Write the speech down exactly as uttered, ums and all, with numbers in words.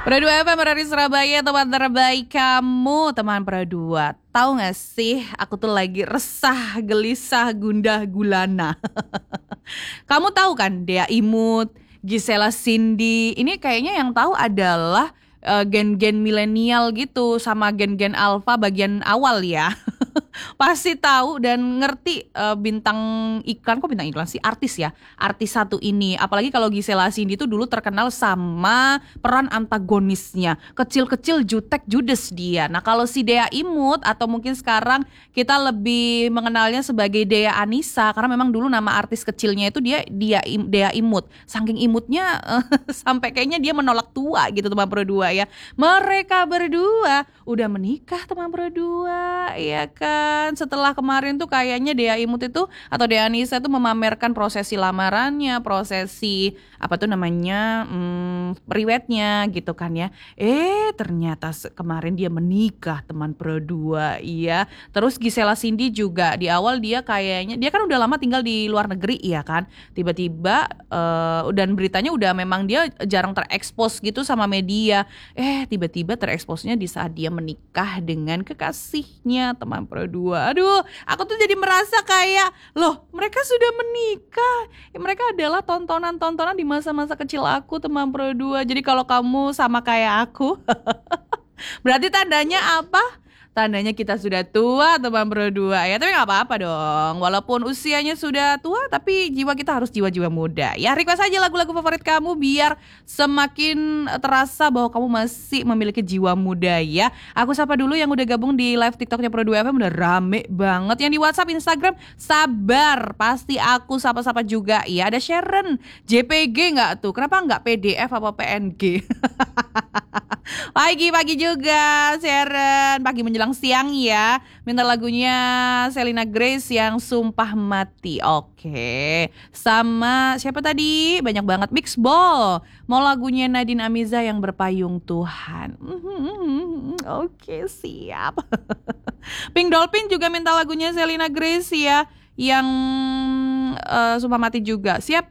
Pro dua F M dari Surabaya, teman terbaik kamu, teman Pro dua. Tahu gak sih, aku tuh lagi resah, gelisah, gundah gulana. Kamu tahu kan Dea Imut, Gisela Cindy, ini kayaknya yang tahu adalah eh, gen-gen milenial gitu sama gen-gen alpha bagian awal ya. Pasti tahu dan ngerti eh, bintang iklan, kok bintang iklan sih, artis ya, artis satu ini. Apalagi kalau Gisela Cindy itu dulu terkenal sama peran antagonisnya, kecil-kecil jutek judes dia. Nah kalau si Dea Imut atau mungkin sekarang kita lebih mengenalnya sebagai Dea Anissa, karena memang dulu nama artis kecilnya itu dia dia Im- Dea Imut. Saking imutnya eh, sampai kayaknya dia menolak tua gitu teman Pro dua ya. Mereka berdua udah menikah teman Pro dua, ya kan? Setelah kemarin tuh kayaknya Dea Imut itu atau Dea Anissa itu memamerkan prosesi lamarannya, prosesi apa tuh namanya, hmm, riwetnya gitu kan ya. Eh ternyata se- kemarin dia menikah teman Pro dua, iya. Terus Gisela Cindy juga di awal dia kayaknya dia kan udah lama tinggal di luar negeri ya kan. Tiba-tiba eh, dan beritanya udah memang dia jarang terekspos gitu sama media. Eh tiba-tiba tereksposnya di saat dia menikah dengan kekasihnya teman Pro dua. Aduh, aku tuh jadi merasa kayak, loh mereka sudah menikah. Ya, mereka adalah tontonan-tontonan di masa-masa kecil aku teman Pro dua. Jadi kalau kamu sama kayak aku, berarti tandanya apa? Tandanya kita sudah tua teman Pro dua ya. Tapi gak apa-apa dong. Walaupun usianya sudah tua, tapi jiwa kita harus jiwa-jiwa muda. Ya request aja lagu-lagu favorit kamu biar semakin terasa bahwa kamu masih memiliki jiwa muda ya. Aku sapa dulu yang udah gabung di live TikToknya Pro dua F M, udah rame banget. Yang di WhatsApp, Instagram, sabar. Pasti aku sapa-sapa juga ya. Ada Sharon, J P G gak tuh? Kenapa gak P D F apa P N G? Pagi-pagi juga Sharon, pagi menjelang siang ya. Minta lagunya Selena Grace yang Sumpah Mati. Oke. Sama siapa tadi? Banyak banget, Mix Ball. Mau lagunya Nadine Amiza yang Berpayung Tuhan. Oke, siap. Pink Dolphin juga minta lagunya Selena Grace ya, yang uh, Sumpah Mati juga. Siap.